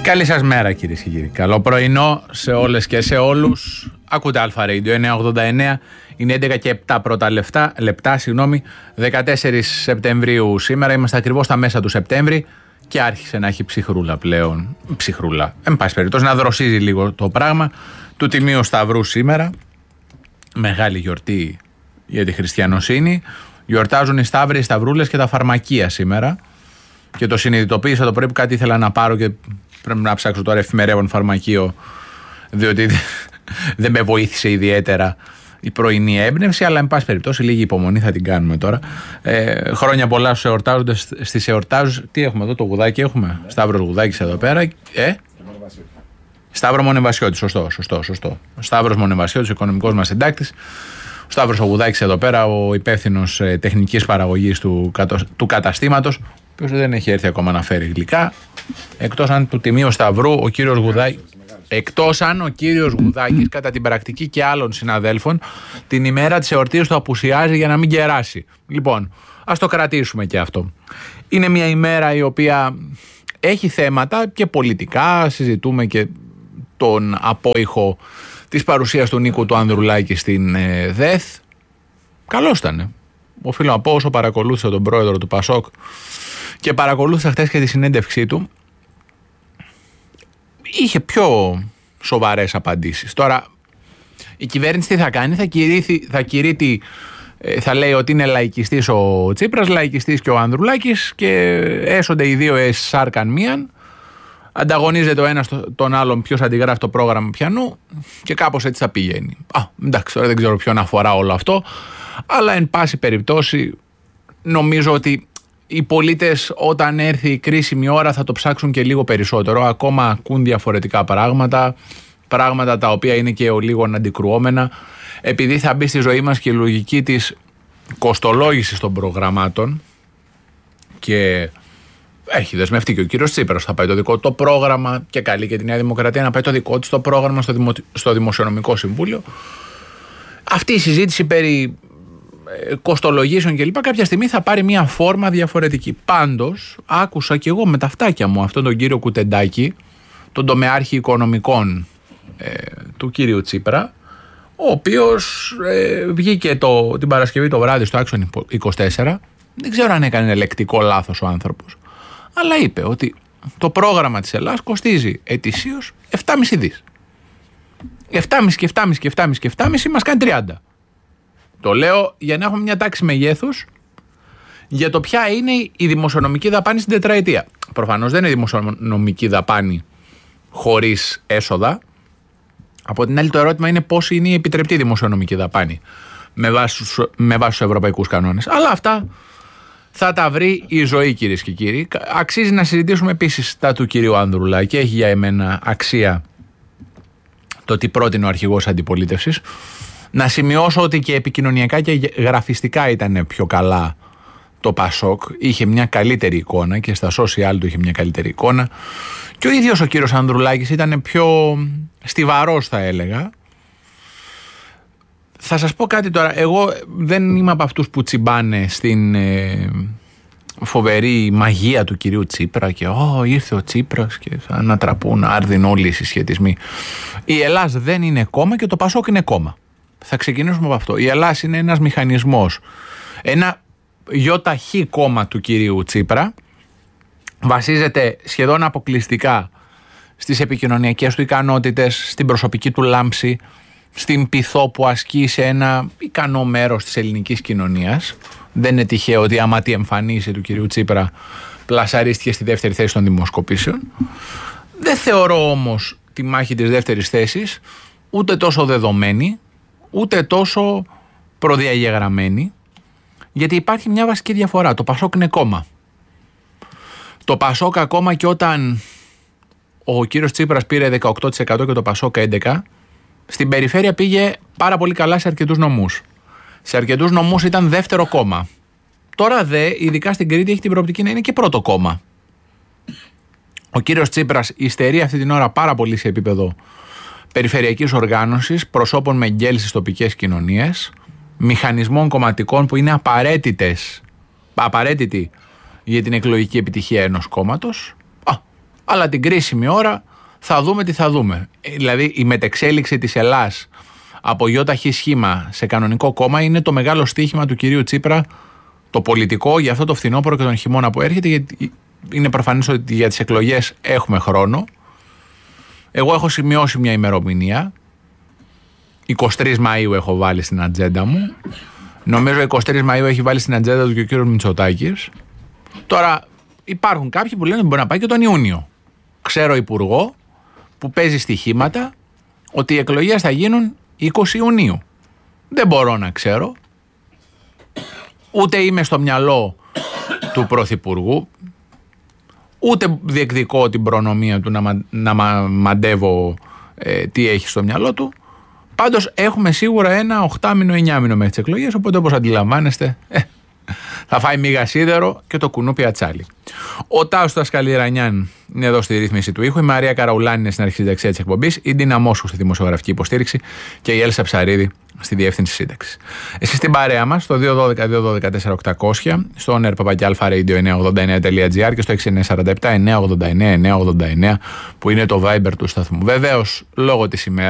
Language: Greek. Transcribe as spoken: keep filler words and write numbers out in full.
Καλή σας μέρα κυρίες και κύριοι. Καλό πρωινό σε όλες και σε όλους. Ακούτε Αλφα Radio εννιακόσια ογδόντα εννέα. Είναι έντεκα και επτά πρώτα λεπτά, λεπτά συγγνώμη, δεκατέσσερις Σεπτεμβρίου σήμερα. Είμαστε ακριβώς στα μέσα του Σεπτέμβρη και άρχισε να έχει ψυχρούλα πλέον. Ψυχρούλα. Εν πάση περιπτώσει να δροσίζει λίγο το πράγμα. Του Τιμίου Σταυρού σήμερα. Μεγάλη γιορτή για τη χριστιανοσύνη. Γιορτάζουν οι Σταύροι, οι Σταυρούλες και τα φαρμακεία σήμερα. Και το συνειδητοποίησα το πρωί που κάτι ήθελα να πάρω και πρέπει να ψάξω τώρα εφημερεύον φαρμακείο, διότι δεν με βοήθησε ιδιαίτερα η πρωινή έμπνευση, αλλά εν πάση περιπτώσει λίγη υπομονή θα την κάνουμε τώρα. Ε, χρόνια πολλά στους εορτάζοντες, στις εορτάζους. Τι έχουμε εδώ, το γουδάκι έχουμε. Σταύρος Γουδάκης εδώ πέρα. Ε? Σταύρο Μονεβασιώτη, σωστό, σωστό, σωστό. Σταύρος Μονεβασιώτης, ο οικονομικός μας συντάκτης. Ο Σταύρος ο Γουδάκης εδώ πέρα, ο υπεύθυνος ε, τεχνικής παραγωγής του, του καταστήματος, ο οποίος δεν έχει έρθει ακόμα να φέρει γλυκά, εκτός αν του Τιμίου Σταυρού ο κύριος Γουδάκης, εκτός αν ο κύριος Γουδάκης κατά την πρακτική και άλλων συναδέλφων την ημέρα της εορτής του απουσιάζει για να μην κεράσει. Λοιπόν, ας το κρατήσουμε και αυτό. Είναι μια ημέρα η οποία έχει θέματα και πολιτικά, συζητούμε και τον απόϊχο της παρουσίας του Νίκου του Ανδρουλάκη στην ε, ΔΕΘ. Καλώς ήταν. Οφείλω να πω, όσο παρακολούθησα τον πρόεδρο του Πασόκ και παρακολούθησα χτες και τη συνέντευξή του, είχε πιο σοβαρές απαντήσεις. Τώρα η κυβέρνηση τι θα κάνει? Θα, κηρύθει, θα κηρύττει, θα λέει ότι είναι λαϊκιστής ο Τσίπρας, λαϊκιστής και ο Ανδρουλάκης και έσονται οι δύο εις σάρκαν μίαν. Ανταγωνίζεται ο ένας τον άλλον ποιος αντιγράφει το πρόγραμμα πιανού και κάπως έτσι θα πηγαίνει. Α, εντάξει, τώρα δεν ξέρω ποιον αφορά όλο αυτό, αλλά εν πάση περιπτώσει νομίζω ότι οι πολίτες όταν έρθει η κρίσιμη ώρα θα το ψάξουν και λίγο περισσότερο. Ακόμα ακούν διαφορετικά πράγματα, πράγματα τα οποία είναι και ο λίγο αντικρουόμενα, επειδή θα μπει στη ζωή μας και η λογική της κοστολόγησης των προγραμμάτων και έχει δεσμευτεί και ο κύριος Τσίπρας θα πάει το δικό του το πρόγραμμα και καλεί και τη Νέα Δημοκρατία να πάει το δικό της το πρόγραμμα στο, δημο, στο Δημοσιονομικό Συμβούλιο. Αυτή η συζήτηση περί ε, κοστολογήσεων κλπ. Κάποια στιγμή θα πάρει μια φόρμα διαφορετική. Πάντως άκουσα και εγώ με τα αυτάκια μου αυτόν τον κύριο Κουτεντάκη, τον τομεάρχη οικονομικών ε, του κύριου Τσίπρα, ο οποίος ε, βγήκε το, την Παρασκευή το βράδυ στο Άξιον είκοσι τέσσερα. Δεν ξέρω αν έκανε ελεκτικό λάθος ο άνθρωπος, αλλά είπε ότι το πρόγραμμα της Ελλάδας κοστίζει ετησίως επτά κόμμα πέντε δις. επτά κόμμα πέντε και επτά κόμμα πέντε και επτά κόμμα πέντε και επτά κόμμα πέντε μας κάνει τριάντα. Το λέω για να έχουμε μια τάξη μεγέθους για το ποια είναι η δημοσιονομική δαπάνη στην τετραετία. Προφανώς δεν είναι δημοσιονομική δαπάνη χωρίς έσοδα. Από την άλλη το ερώτημα είναι πώς είναι η επιτρεπτή δημοσιονομική δαπάνη με βάση, με βάση τους ευρωπαϊκούς κανόνες. Αλλά αυτά θα τα βρει η ζωή, κυρίες και κύριοι. Αξίζει να συζητήσουμε επίσης τα του κυρίου Ανδρουλάκη. Έχει για εμένα αξία το τι πρότεινε ο αρχηγός αντιπολίτευσης. Να σημειώσω ότι και επικοινωνιακά και γραφιστικά ήταν πιο καλά το Πασόκ. Είχε μια καλύτερη εικόνα και στα social του είχε μια καλύτερη εικόνα. Και ο ίδιος ο κύριος Ανδρουλάκης ήταν πιο στιβαρός, θα έλεγα. Θα σας πω κάτι τώρα. Εγώ δεν είμαι από αυτούς που τσιμπάνε στην ε, φοβερή μαγεία του κυρίου Τσίπρα και «Ω, ήρθε ο Τσίπρας και θα ανατραπούν άρδιν όλοι οι συσχετισμοί». Η Ελλάς δεν είναι κόμμα και το Πασόκ είναι κόμμα. Θα ξεκινήσουμε από αυτό. Η Ελλάς είναι ένας μηχανισμός. Ένα γιοταχή κόμμα του κυρίου Τσίπρα. Βασίζεται σχεδόν αποκλειστικά στις επικοινωνιακές του ικανότητες, στην προσωπική του λάμψη, στην πειθό που ασκεί σε ένα ικανό μέρος της ελληνικής κοινωνίας. Δεν είναι τυχαίο ότι άμα τη εμφανίση του κυρίου Τσίπρα πλασαρίστηκε στη δεύτερη θέση των δημοσκοπήσεων. Δεν θεωρώ όμως τη μάχη της δεύτερης θέσης ούτε τόσο δεδομένη, ούτε τόσο προδιαγεγραμμένη, γιατί υπάρχει μια βασική διαφορά. Το Πασόκ είναι κόμμα. Το Πασόκ ακόμα και όταν ο κύριος Τσίπρας πήρε δεκαοκτώ τοις εκατό και το Πασόκ έντεκα τοις εκατό, στην περιφέρεια πήγε πάρα πολύ καλά σε αρκετούς νομούς. Σε αρκετούς νομούς ήταν δεύτερο κόμμα. Τώρα δε, ειδικά στην Κρήτη, έχει την προοπτική να είναι και πρώτο κόμμα. Ο κύριος Τσίπρας υστερεί αυτή την ώρα πάρα πολύ σε επίπεδο περιφερειακής οργάνωσης, προσώπων με γκέλ στις τοπικές κοινωνίες, μηχανισμών κομματικών που είναι απαραίτητες, απαραίτητοι για την εκλογική επιτυχία ενός κόμματος. Α, Αλλά την κρίσιμη ώρα θα δούμε τι θα δούμε. Δηλαδή η μετεξέλιξη της Ελλάς από γιοταχή σχήμα σε κανονικό κόμμα είναι το μεγάλο στοίχημα του κυρίου Τσίπρα, το πολιτικό, για αυτό το φθινόπωρο και τον χειμώνα που έρχεται, γιατί είναι προφανές ότι για τις εκλογές έχουμε χρόνο. Εγώ έχω σημειώσει μια ημερομηνία. εικοστή τρίτη Μαΐου έχω βάλει στην ατζέντα μου. Νομίζω εικοστή τρίτη Μαΐου έχει βάλει στην ατζέντα του και ο κύριος Μητσοτάκης. Τώρα υπάρχουν κάποιοι που λένε ότι μπορεί να πάει και τον Ιούνιο. Ξέρω υπουργό που παίζει στοιχήματα ότι οι εκλογές θα γίνουν είκοσι Ιουνίου. Δεν μπορώ να ξέρω. Ούτε είμαι στο μυαλό του Πρωθυπουργού, ούτε διεκδικώ την προνομία του να, μα, να μα, μαντεύω ε, τι έχει στο μυαλό του. Πάντως έχουμε σίγουρα ένα οχτάμινο, εννιάμινο μέχρι τις εκλογές, οπότε όπως αντιλαμβάνεστε ε, θα φάει μίγα σίδερο και το κουνούπι ατσάλι. Ο Τάος Τασκαλιρανιάν είναι εδώ στη ρύθμιση του ήχου, η Μαρία Καραουλάνη είναι στην αρχή δεξιά της εκπομπής, η Ντίνα Μόσχου στη δημοσιογραφική υποστήριξη και η Έλσα Ψαρίδη στη διεύθυνση σύνταξης. Εσείς στην παρέα μας στο δύο ένα δύο δύο ένα τέσσερα οκτακόσια, στο όνερ παπάκι αλφα-radio εννιακόσια ογδόντα εννέα τελεία τζι άρ και στο έξι εννιά τέσσερα επτά εννιακόσια ογδόντα εννέα εννιακόσια ογδόντα εννέα που είναι το Viber του σταθμού. Βεβαίως, λόγω της ημέρας